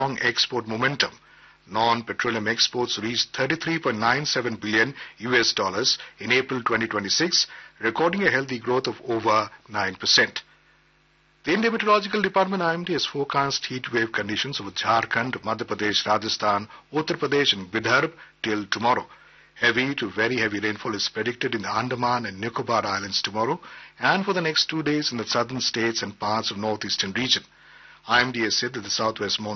strong export momentum. Non-petroleum exports reached 33.97 billion US dollars in April 2026, recording a healthy growth of over 9%. The Indian Meteorological Department IMD has forecast heat wave conditions over Jharkhand, Madhya Pradesh, Rajasthan, Uttar Pradesh and Vidarbha till tomorrow. Heavy to very heavy rainfall is predicted in the Andaman and Nicobar Islands tomorrow and for the next 2 days in the southern states and parts of northeastern region. IMD has said that the southwest monsoon